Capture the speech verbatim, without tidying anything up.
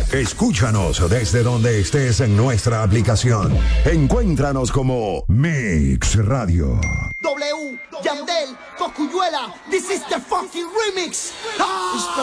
Escúchanos desde donde estés en nuestra aplicación. Encuéntranos como Mix Radio. W, Yandel, Cocuyuela, this is the fucking remix. Ah!